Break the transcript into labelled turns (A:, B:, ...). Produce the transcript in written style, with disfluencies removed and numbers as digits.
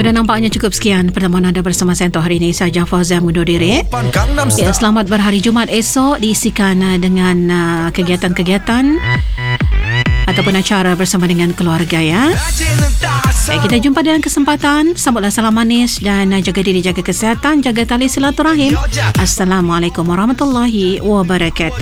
A: Dan nampaknya cukup sekian pertemuan anda bersama saya untuk hari ini. Saya Jafar Zam undur diri. Ya, selamat berhari Jumaat esok diisikan dengan kegiatan-kegiatan ataupun acara bersama dengan keluarga ya. Kita jumpa dalam kesempatan. Sambutlah salam manis dan jaga diri, jaga kesihatan, jaga tali silaturahim. Assalamualaikum warahmatullahi wabarakatuh.